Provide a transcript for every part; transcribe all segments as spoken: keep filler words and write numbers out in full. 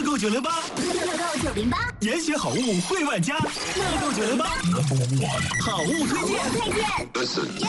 购九零八， 乐购九零八， 研学好物惠万家，乐购九零八，好物推荐。 推荐。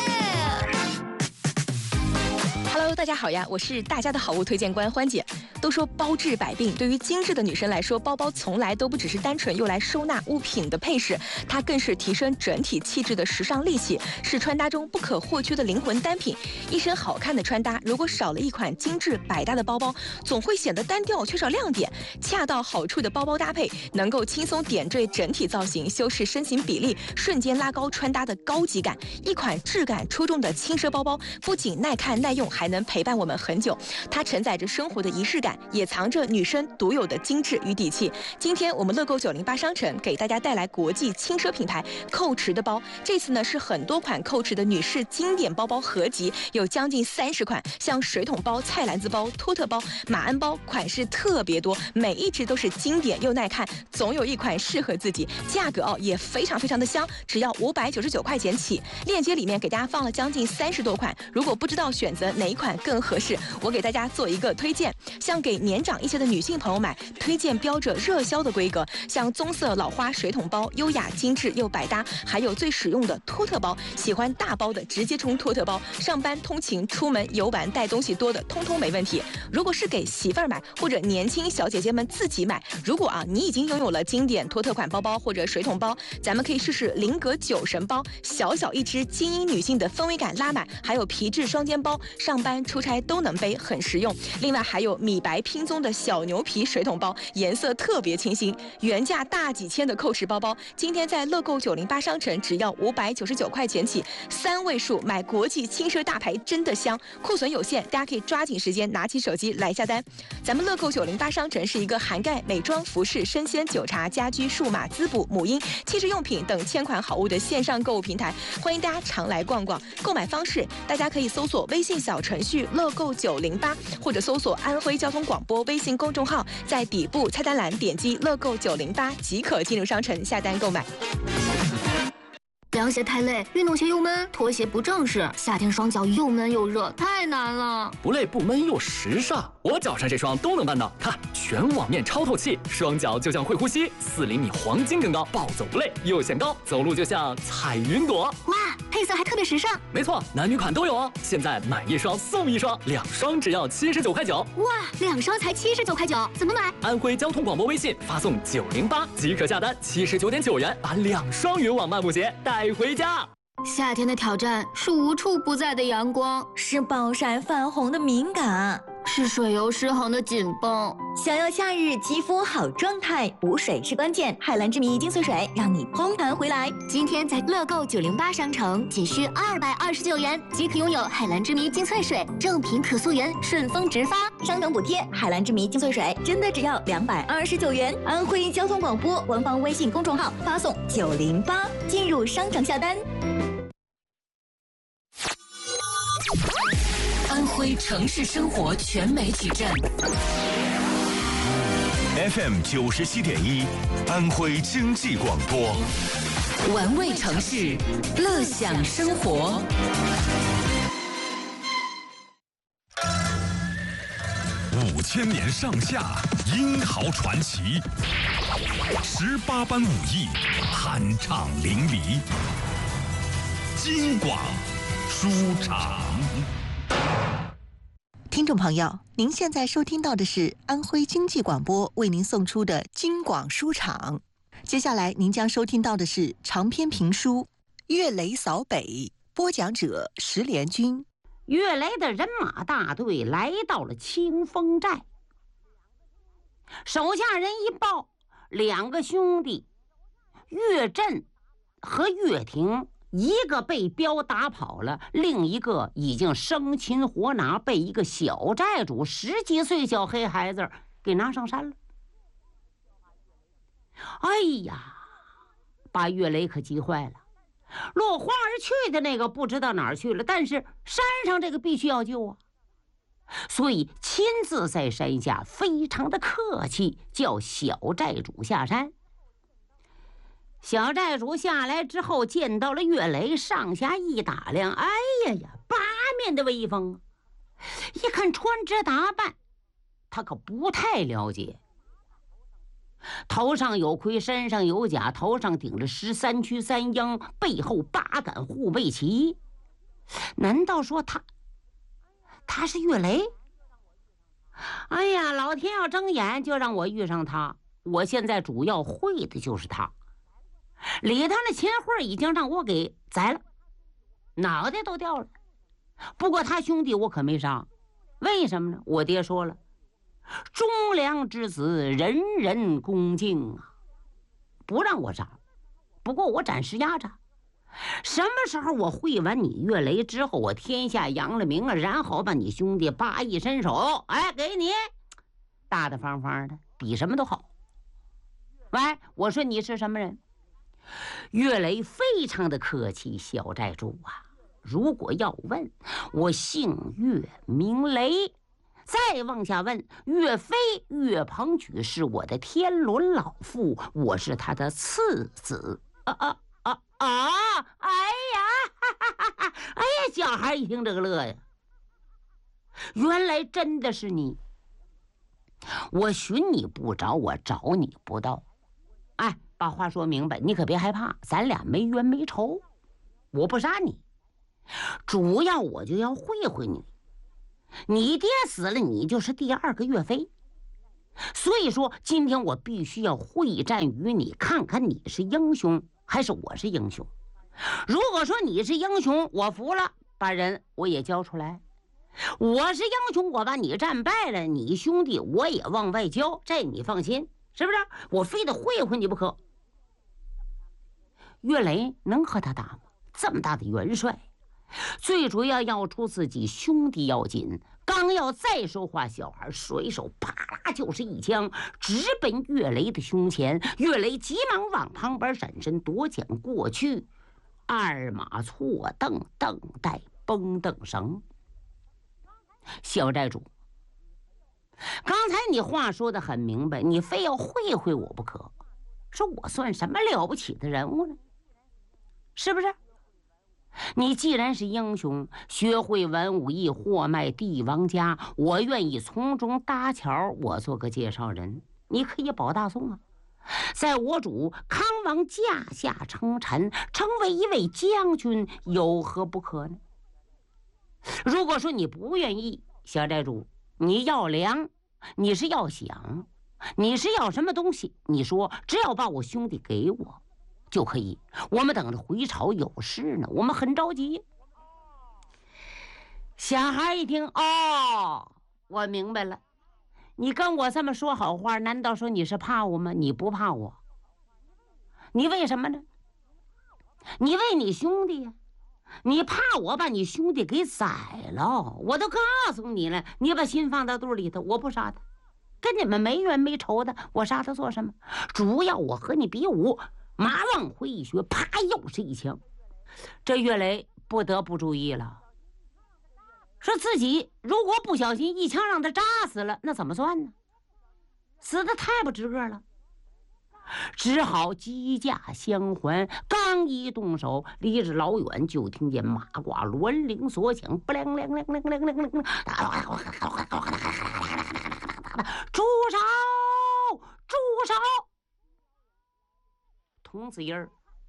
Hello， 大家好呀，我是大家的好物推荐官欢姐。都说包治百病，对于精致的女生来说，包包从来都不只是单纯用来收纳物品的配饰，它更是提升整体气质的时尚利器，是穿搭中不可或缺的灵魂单品。一身好看的穿搭，如果少了一款精致百搭的包包，总会显得单调，缺少亮点。恰到好处的包包搭配，能够轻松点缀整体造型，修饰身形比例，瞬间拉高穿搭的高级感。一款质感出众的轻奢包包，不仅耐看耐用，还能陪伴我们很久。它承载着生活的仪式感，也藏着女生独有的精致与底气。今天我们乐购九零八商城给大家带来国际轻奢品牌蔻驰的包，这次呢是很多款蔻驰的女士经典包包合集，有将近三十款，像水桶包、菜篮子包、托特包、马鞍包，款式特别多，每一只都是经典又耐看，总有一款适合自己。价格哦也非常非常的香，只要五百九十九块钱起。链接里面给大家放了将近三十多款，如果不知道选择哪一款更合适，我给大家做一个推荐。像给年长一些的女性朋友买，推荐标着热销的规格，像棕色老花水桶包，优雅精致又百搭，还有最实用的托特包，喜欢大包的直接冲托特包，上班通勤出门游玩带东西多的通通没问题。如果是给媳妇儿买或者年轻小姐姐们自己买，如果啊你已经拥有了经典托特款包包或者水桶包，咱们可以试试菱格酒神包，小小一只，精英女性的氛围感拉满，还有皮质双肩包，上班出差都能背，很实用。另外还有米白拼棕的小牛皮水桶包，颜色特别清新，原价大几千的蔻驰包包，今天在乐购九零八商城只要五百九十九块钱起，三位数买国际轻奢大牌真的香，库存有限，大家可以抓紧时间拿起手机来下单。咱们乐购九零八商城是一个涵盖美妆、服饰、生鲜、酒茶、家居、数码、滋补、母婴、汽车用品等千款好物的线上购物平台，欢迎大家常来逛逛。购买方式，大家可以搜索微信小程序乐购九零八，或者搜索安徽交通广播微信公众号，在底部菜单栏点击乐购九零八即可进入商城下单购买。 凉鞋太累，运动鞋又闷，拖鞋不正式，夏天双脚又闷又热，太难了。 不累不闷又时尚，我脚上这双都能办到。看，全网面超透气，双脚就像会呼吸，四厘米黄金更高，暴走不累，又显高，走路就像踩云朵。 哇，配色还特别时尚。 没错，男女款都有哦。现在买一双送一双，两双只要七十九块九。 哇，两双才七十九块九，怎么买？ 安徽交通广播微信发送九零八即可下单，七十九点九元把两双云网漫步鞋带回家。 夏天的挑战是无处不在的阳光， 是暴晒泛红的敏感， 是水油失衡的紧绷。 想要夏日肌肤好状态，补水是关键。海蓝之谜精粹水让你嘭弹回来。 今天在乐购九零八商城仅需二百二十九元即可拥有海蓝之谜精粹水，正品可溯源，顺丰直发， 商城补贴。海蓝之谜精粹水真的只要两百二十九元。安徽交通广播官方微信公众号发送九零八进入商城下单。 安徽城市生活全媒体站 F M 九十七点一，安徽经济广播， 玩味城市，乐享生活。 五千年上下，英豪传奇，十八般武艺，酣畅淋漓。京广书场。 听众朋友，您现在收听到的是安徽经济广播为您送出的京广书场。接下来您将收听到的是长篇评书《岳雷扫北》，播讲者石连军。 岳雷的人马大队来到了清风寨，手下人一报，两个兄弟岳震和岳霆，一个被彪打跑了，另一个已经生擒活拿，被一个小寨主十几岁小黑孩子给拿上山了。哎呀，把岳雷可急坏了。落荒而去的那个不知道哪儿去了，但是山上这个必须要救啊，所以亲自在山下非常的客气，叫小寨主下山。小寨主下来之后，见到了岳雷，上下一打量，哎呀呀，八面的威风啊！一看穿着打扮，他可不太了解。 头上有盔，身上有甲，头上顶着十三曲三缨，背后八杆护背旗。难道说他他是岳雷？哎呀，老天要睁眼就让我遇上他。我现在主要会的就是他，里头的秦桧已经让我给宰了，脑袋都掉了。不过他兄弟我可没杀，为什么呢？我爹说了，忠良之子人人恭敬啊，不让我杀。不过我暂时压着，什么时候我会完你岳雷之后，我天下扬了名了，然后把你兄弟八一伸手，哎，给你大大方方的，比什么都好。喂，我说你是什么人？岳雷非常的客气，小寨主啊，如果要问，我姓岳名雷。再往下问，岳飞岳鹏举是我的天伦老父，我是他的次子。啊啊啊啊！哎呀，哈哈哈哈哎呀，小孩一听这个乐呀，原来真的是你。我寻你不着，我找你不到。哎，把话说明白，你可别害怕，咱俩没冤没仇，我不杀你，主要我就要会会你。你爹死了，你就是第二个岳飞，所以说今天我必须要会战于你，看看你是英雄还是我是英雄。如果说你是英雄，我服了，把人我也交出来；我是英雄，我把你战败了，你兄弟我也往外交，这你放心，是不是？我非得会会你不可。岳雷能和他打吗？这么大的元帅，最主要要出自己兄弟要紧。刚要再说话，小孩随手啪啦就是一枪，直奔岳雷的胸前。岳雷急忙往旁边闪身躲将过去，二马错蹬，蹬带绷蹬绳。小寨主，刚才你话说得很明白，你非要会会我不可，说我算什么了不起的人物呢？是不是？你既然是英雄，学会文武艺，货卖帝王家，我愿意从中搭桥，我做个介绍人，你可以保大宋啊，在我主康王驾下称臣，成为一位将军，有何不可呢？如果说你不愿意，小寨主，你要粮，你是要饷，你是要什么东西，你说只要把我兄弟给我就可以，我们等着回朝有事呢，我们很着急。小孩一听，哦，我明白了，你跟我这么说好话，难道说你是怕我吗？你不怕我，你为什么呢？你为你兄弟呀，你怕我把你兄弟给宰了，我都告诉你了，你把心放到肚里头，我不杀他，跟你们没冤没仇的，我杀他做什么？主要我和你比武，马往回一学，啪，又是一枪。这岳雷不得不注意了，说自己如果不小心一枪让他扎死了，那怎么算呢？死得太不值个了，只好机驾相还。刚一动手，离着老远就听见马挂銮铃所响，不亮亮亮亮亮亮亮，住手！住手！童子音儿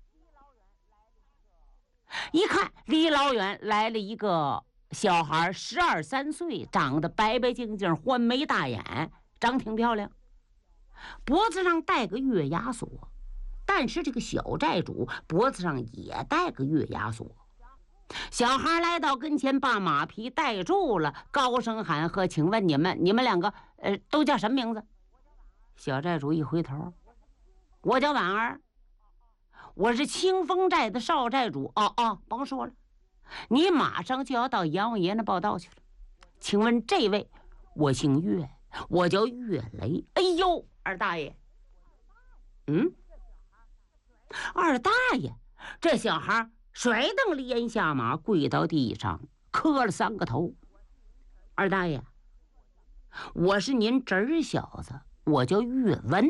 一看，离老远来了一个小孩，十二三岁，长得白白净净，环眉大眼，长挺漂亮，脖子上戴个月牙锁。但是这个小寨主脖子上也戴个月牙锁。小孩来到跟前，把马匹带住了，高声喊喝：“请问你们，你们两个，呃，都叫什么名字？”小寨主一回头：“我叫婉儿，我是清风寨的少寨主。”哦哦，甭说了，你马上就要到阎王爷那报道去了。请问这位，我姓岳，我叫岳雷。哎呦，二大爷，嗯，二大爷，这小孩甩蹬连下马，跪到地上磕了三个头。二大爷，我是您侄儿小子，我叫岳文。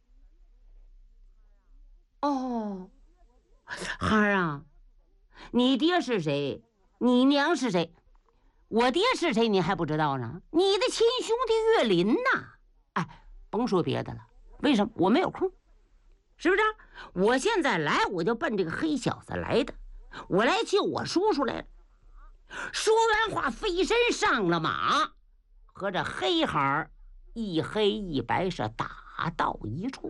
哦，孩儿啊，你爹是谁？你娘是谁？我爹是谁？你还不知道呢？你的亲兄弟岳林呐！哎，甭说别的了， 为什么？我没有空，是不是？我现在来，我就奔这个黑小子来的，我来救我叔叔来了。说完话，飞身上了马，和这黑孩一黑一白是打到一处。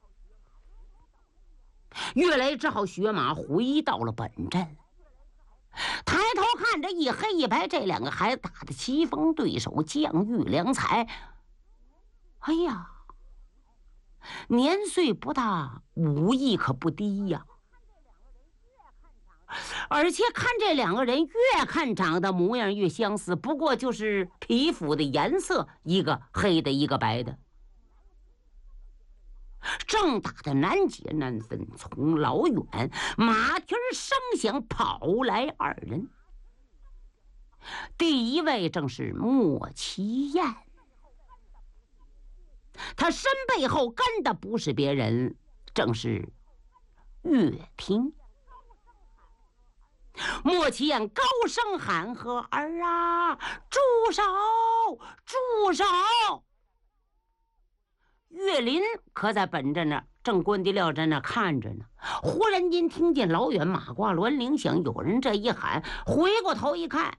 岳雷只好学马回到了本镇，抬头看着一黑一白这两个孩子打的棋逢对手，将遇良才。哎呀，年岁不大，武艺可不低呀。而且看这两个人，越看长得模样越相似，不过就是皮肤的颜色，一个黑的，一个白的。正打得难解难分，从老远马蹄声响，跑来二人。第一位正是莫奇燕，他身背后跟的不是别人，正是乐平。莫奇燕高声喊喝：“儿啊，住手！住手！”岳林可在本镇那正关地料在那看着呢，忽然间听见老远马挂銮铃响，有人这一喊，回过头一看，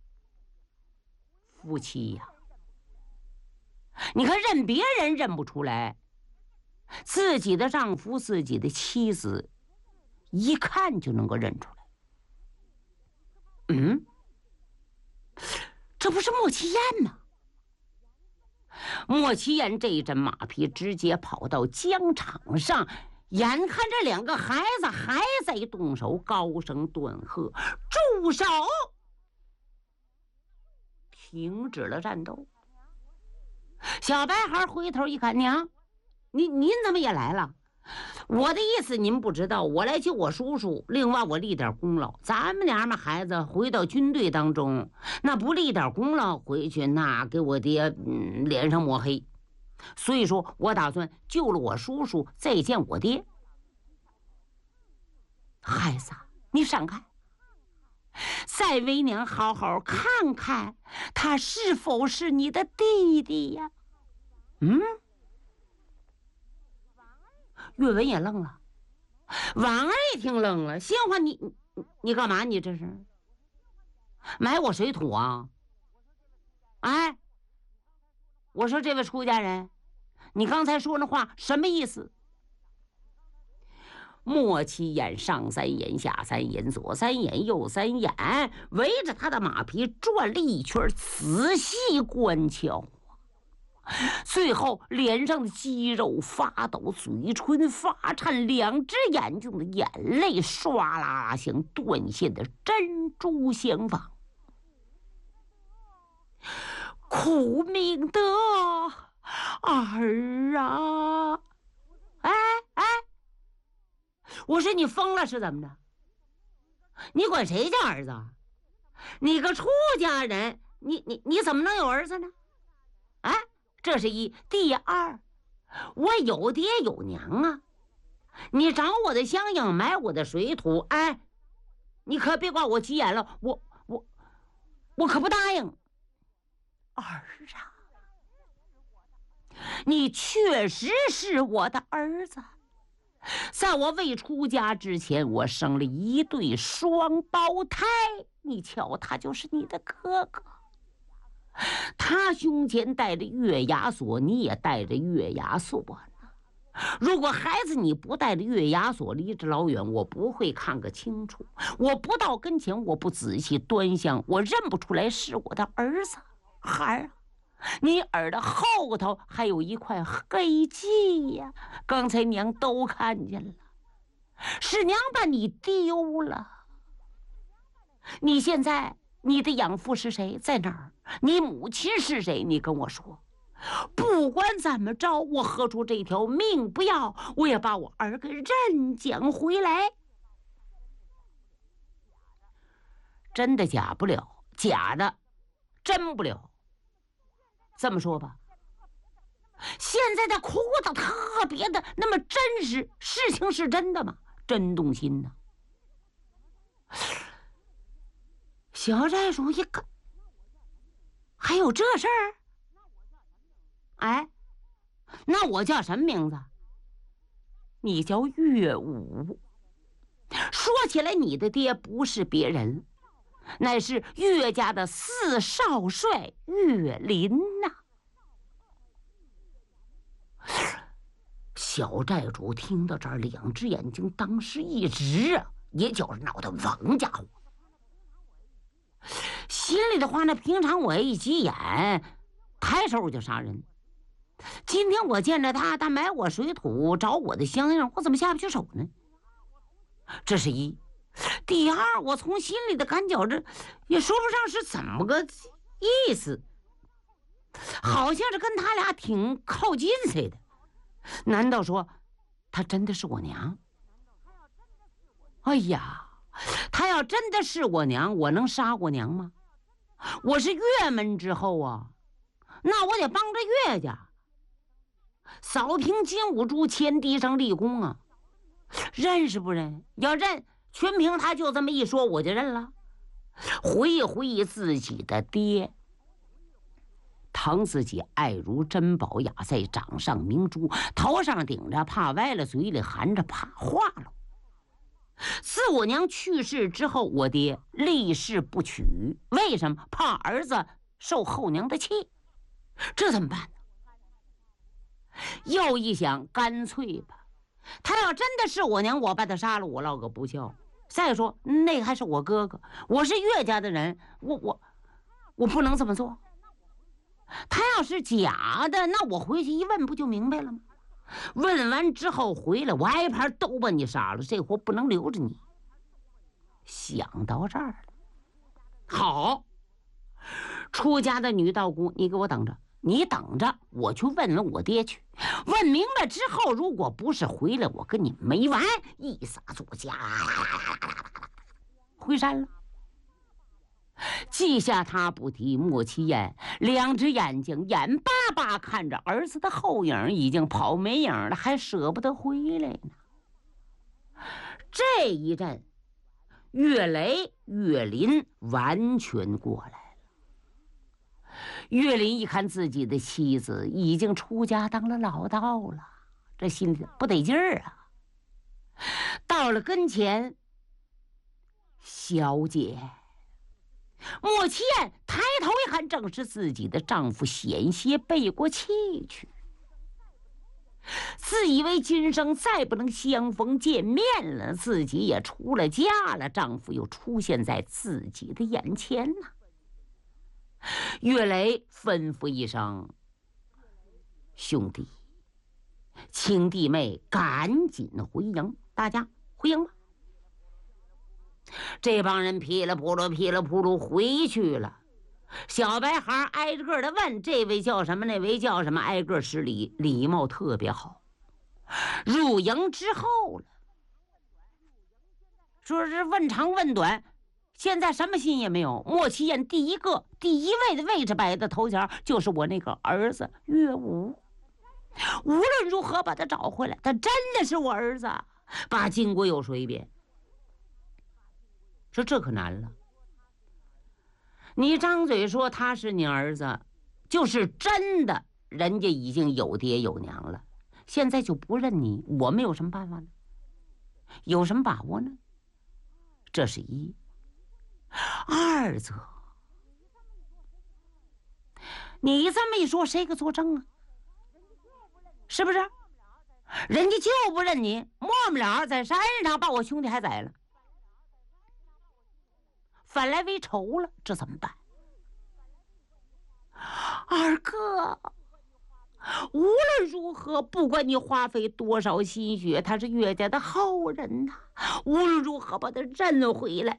夫妻呀，你看认别人认不出来，自己的丈夫自己的妻子一看就能够认出来。嗯，这不是莫奇燕吗？莫奇燕这一阵马匹直接跑到疆场上，眼看这两个孩子还在动手，高声断喝：“住手！”停止了战斗。小白孩回头一看，娘，您您怎么也来了？我的意思您不知道，我来救我叔叔，另外我立点功劳。咱们娘们孩子回到军队当中，那不立点功劳回去，那给我爹嗯脸上抹黑。所以说我打算救了我叔叔，再见我爹。孩子，你闪开，再为娘好好看看他是否是你的弟弟呀。嗯。岳文也愣了，婉儿一听愣了，心话你你你干嘛？你这是埋我水土啊？哎，我说这位出家人，你刚才说那话什么意思？莫奇眼上三眼下三眼左三眼右三眼，围着他的马匹转了一圈，仔细观瞧。最后脸上的肌肉发抖，嘴唇发颤，两只眼睛的眼泪唰啦像断线的珍珠相放。苦命的儿啊！哎哎，我说你疯了是怎么着？你管谁叫儿子？你个出家人，你你你怎么能有儿子呢？哎，这是一。第二，我有爹有娘啊，你长我的香烟，埋我的水土，哎，你可别怪我急眼了，我我我可不答应。儿啊，你确实是我的儿子。在我未出家之前，我生了一对双胞胎，你瞧，他就是你的哥哥。他胸前戴着月牙锁，你也戴着月牙锁呢。如果孩子你不带着月牙锁，离着老远，我不会看个清楚。我不到跟前，我不仔细端详，我认不出来是我的儿子。孩儿，你耳朵后头还有一块黑迹呀，刚才娘都看见了，是娘把你丢了。你现在你的养父是谁？在哪儿？你母亲是谁？你跟我说。不管怎么着，我何出这条命不要，我也把我儿给认讲回来。真的假不了，假的真不了。这么说吧，现在他哭的特别的那么真实，事情是真的吗？真动心呢。小寨主一看，还有这事儿？哎，那那我叫什么名字？你叫岳武。说起来，你的爹不是别人，乃是岳家的四少帅岳林呐、啊。小寨主听到这儿，两只眼睛当时一直啊，也就是闹得王家伙。心里的话呢，平常我一急眼，抬手就杀人。今天我见着他，他买我水土，找我的香样，我怎么下不去手呢？这是一。第二，我从心里的感觉这也说不上是怎么个意思，好像是跟他俩挺靠近似的。难道说他真的是我娘？哎呀，他要真的是我娘，我能杀我娘吗？我是岳门之后啊，那我得帮着岳家扫平金兀术，前地上立功啊。认识不认？要认，全凭他就这么一说，我就认了。回忆回忆自己的爹，疼自己爱如珍宝雅塞，掌上明珠，头上顶着怕歪了，嘴里含着怕化了。自我娘去世之后，我爹立誓不娶，为什么？怕儿子受后娘的气。这怎么办呢？又一想，干脆吧，他要真的是我娘，我把他杀了，我落个不孝。再说那个还是我哥哥，我是岳家的人，我我我不能这么做。他要是假的，那我回去一问不就明白了吗？问完之后回来，我挨盘都把你杀了，这活不能留着你。想到这儿了，好，出家的女道姑，你给我等着，你等着，我去问问我爹去。问明白之后，如果不是回来，我跟你没完！一撒作家，回山了。记下他不提，莫其言，两只眼睛眼巴巴看着儿子的后影，已经跑没影了，还舍不得回来呢。这一阵，岳雷、岳林完全过来了。岳林一看自己的妻子已经出家当了老道了，这心里不得劲儿啊。到了跟前，小姐。莫其燕抬头一看，正是自己的丈夫，险些背过气去。自以为今生再不能相逢见面了，自己也出了家了，丈夫又出现在自己的眼前呢。岳雷吩咐一声：“兄弟，请弟妹赶紧回营，大家回营吧。”这帮人噼里扑噜噼里扑噜回去了。小白孩挨个的问：“这位叫什么？那位叫什么？”挨个施礼，礼貌特别好。入营之后了，说是问长问短，现在什么心也没有。莫其燕第一个第一位的位置摆在头前，就是我那个儿子岳武。无论如何把他找回来，他真的是我儿子。把经过又说一遍。说这可难了，你张嘴说他是你儿子，就是真的，人家已经有爹有娘了，现在就不认你，我们有什么办法呢？有什么把握呢？这是一。二则，你这么一说，谁可作证啊？是不是？人家就不认你，末末了在山上把我兄弟还宰了。反来为仇了，这怎么办？二哥，无论如何，不管你花费多少心血，他是岳家的后人呐、啊，无论如何把他认回来。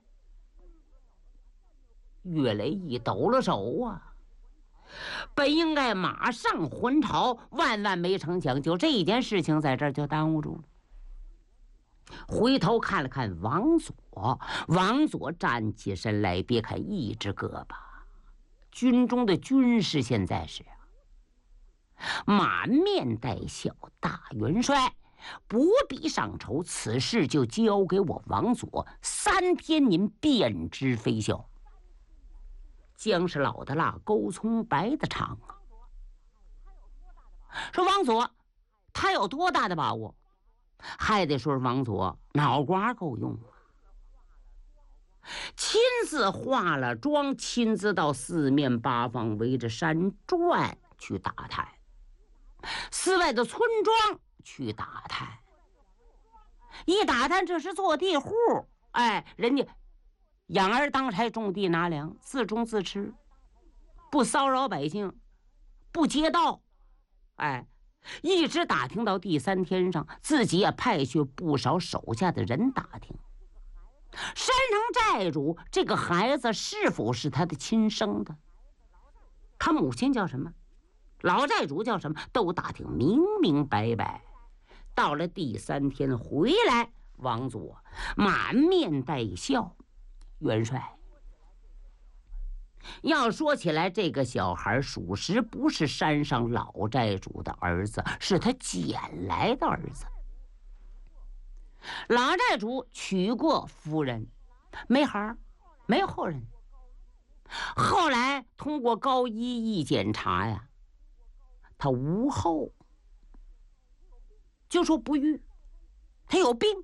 岳雷一抖了手啊，本应该马上还朝，万万没成想，就这一件事情在这儿就耽误住了。回头看了看王佐，王佐站起身来，别看一只胳膊，军中的军士现在是满面带笑，大元帅不必上朝，此事就交给我王佐，三天您便知飞效。姜是老的辣，勾葱白的长啊。说王佐， 他有多大的把握？还得说王佐脑瓜够用啊，亲自化了妆，亲自到四面八方围着山转去打探，寺外的村庄去打探，一打探这是坐地户，哎，人家养儿当差，种地拿粮，自种自吃，不骚扰百姓，不劫盗，哎。一直打听到第三天上，自己也派去不少手下的人打听山城寨主这个孩子是否是他的亲生的，他母亲叫什么，老寨主叫什么，都打听明明白白。到了第三天回来，王佐满面带笑：“元帅，要说起来，这个小孩属实不是山上老寨主的儿子，是他捡来的儿子。老寨主娶过夫人，没孩，没有后人。后来通过高医一检查呀，他无后，就说不育，他有病。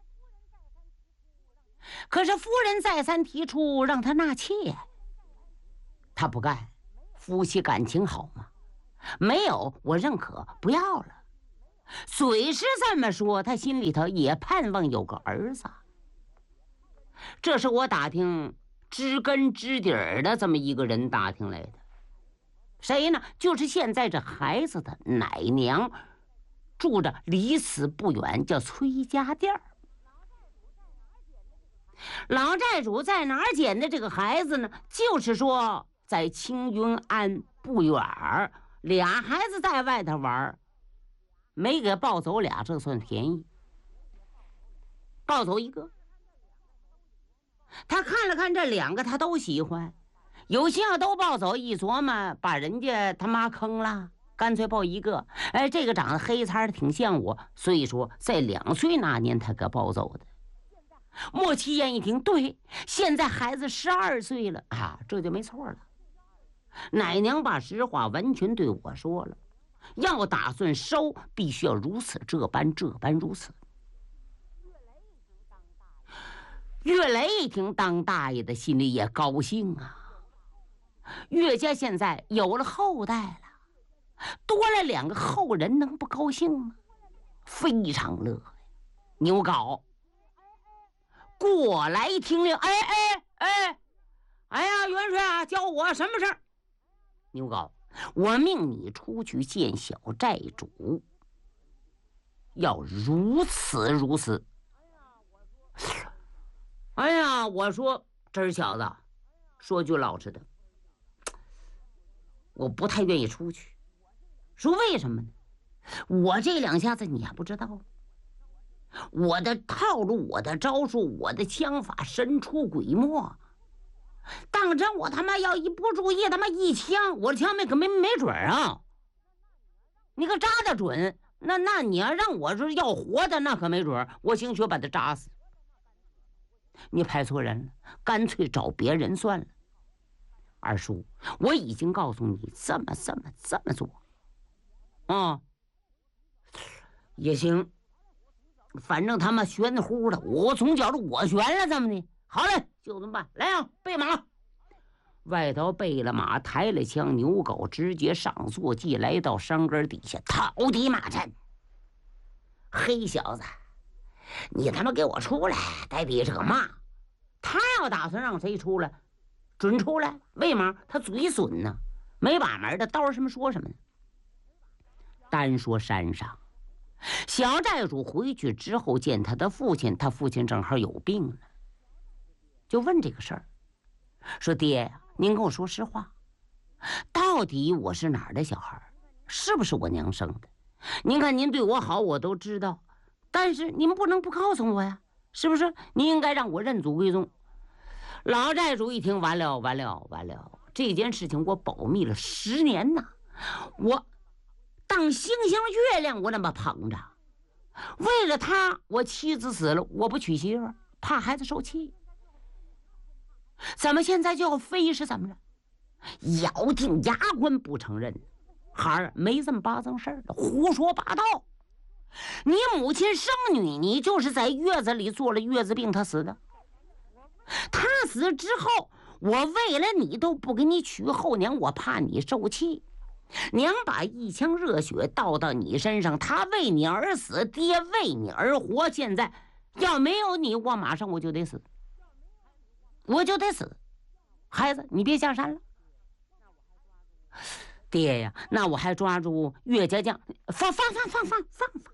可是夫人再三提出让他纳妾，他不干，夫妻感情好嘛，没有我认可，不要了。嘴是这么说，他心里头也盼望有个儿子。这是我打听知根知底儿的这么一个人打听来的。谁呢？就是现在这孩子的奶娘，住着离此不远，叫崔家店。老寨主在哪儿捡的这个孩子呢？就是说在青云庵不远儿，俩孩子在外头玩，没给抱走俩，这算便宜。抱走一个，他看了看这两个，他都喜欢。有些要都抱走，一琢磨把人家他妈坑了，干脆抱一个。哎，这个长得黑擦的，挺像我，所以说在两岁那年他给抱走的。莫七言一听，对，现在孩子十二岁了啊，这就没错了。奶娘把实话完全对我说了，要打算收，必须要如此这般这般如此。岳雷一听，当大爷的心里也高兴啊，岳家现在有了后代了，多了两个后人，能不高兴吗？非常乐。牛皋过来听令，哎哎哎，哎呀，元帅啊，叫我什么事儿？牛皋，我命你出去见小寨主，要如此如此。哎呀，我说这儿小子，说句老实的，我不太愿意出去。说为什么呢？我这两下子你还不知道，我的套路，我的招数，我的枪法神出鬼没。当真我他妈要一不注意，他妈一枪，我的枪没可没没准啊！你可扎得准，那那你要让我说要活的，那可没准，我兴许把他扎死。你派错人了，干脆找别人算了。二叔，我已经告诉你这么这么这么做，啊，也行。反正他妈悬乎的，我总觉着我悬了，这么的。好嘞，就这么办。来啊，备马！外头备了马，抬了枪，牛皋直接上坐骑，来到山根底下，讨敌马阵。黑小子，你他妈给我出来！该比这个骂。他要打算让谁出来，准出来。为嘛？他嘴损呢，没把门的，道什么说什么呢？单说山上。小寨主回去之后见他的父亲，他父亲正好有病了，就问这个事儿，说爹呀，您跟我说实话，到底我是哪儿的小孩，是不是我娘生的？您看您对我好我都知道，但是您不能不告诉我呀，是不是？您应该让我认祖归宗。老寨主一听，完了完了完了，这件事情我保密了十年呐，我当星星月亮我那么捧着，为了他我妻子死了，我不娶媳妇，怕孩子受气，怎么现在就要飞是怎么着？咬定牙关不承认，孩儿没这么八脏事儿的，胡说八道。 你母亲生女，你就是在月子里做了月子病，她死的。她死之后，我为了你都不给你娶后娘，我怕你受气。娘把一腔热血倒到你身上，她为你而死，爹为你而活。现在要没有你，我马上我就得死，我就得死。孩子，你别下山了。爹呀，那我还抓住岳家将，放放放放放放放。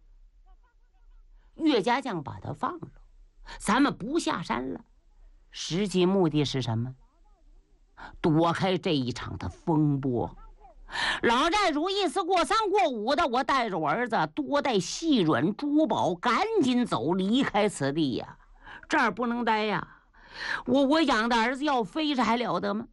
岳家将把他放了，咱们不下山了。实际目的是什么？躲开这一场的风波。老寨主意思过三过五的，我带着我儿子多带细软珠宝，赶紧走，离开此地呀！这儿不能待呀！我我养的儿子要飞着还了得吗？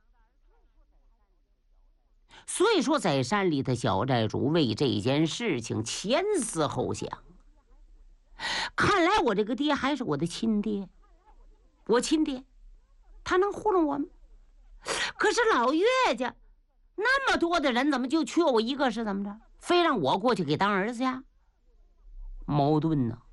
所以说，在山里的小寨主为这件事情前思后想。看来我这个爹还是我的亲爹，我亲爹，他能糊弄我吗？可是老岳家那么多的人，怎么就缺我一个？是怎么着？非让我过去给当儿子呀？矛盾呢。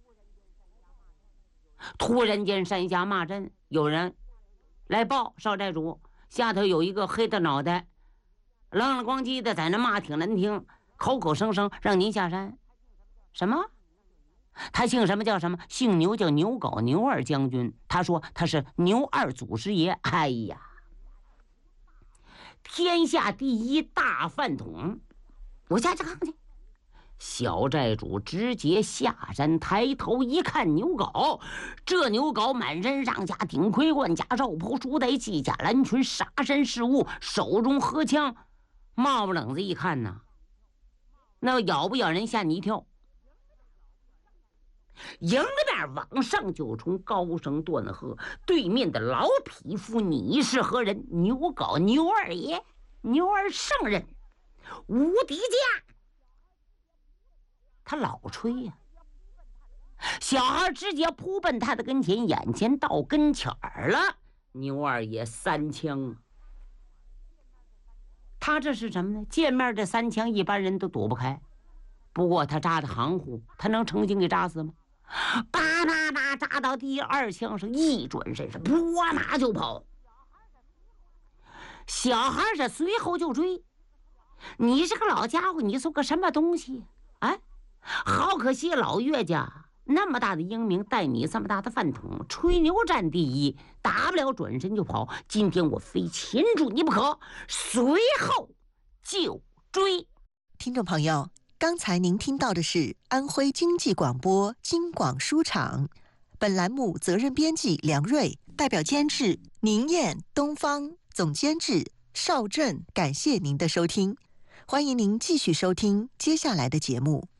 突然间，山下骂阵，有人来报少寨主，下头有一个黑的脑袋，愣了咣叽的在那骂，挺难听，口口声声让您下山。什么？他姓什么叫什么？姓牛，叫牛皋，牛二将军。他说他是牛二祖师爷。哎呀，天下第一大饭桶！我下去看看去。小寨主直接下山，抬头一看牛皋，这牛皋满身上下顶盔贯甲罩袍，束带系甲蓝裙，杀身饰物，手中合枪，冒不冷子一看呐，那咬不咬人吓你一跳。迎着面往上就冲，高声断喝：“对面的老匹夫，你是何人？”牛皋，牛二爷，牛二圣人，无敌家。他老吹呀、啊，小孩直接扑奔他的跟前，眼前到跟前儿了。牛二爷三枪，他这是什么呢？见面这三枪一般人都躲不开，不过他扎的行户，他能成精给扎死吗？叭叭叭，扎到第二枪上，一转身是拨马就跑。小孩是随后就追。你这个老家伙，你做个什么东西啊？好可惜，老岳家那么大的英名，带你这么大的饭桶，吹牛占第一，打不了转身就跑。今天我非擒住你不可，随后就追。 听众朋友，刚才您听到的是安徽经济广播京广书场，本栏目责任编辑梁瑞，代表监制宁燕、东方，总监制邵振。感谢您的收听，欢迎您继续收听接下来的节目。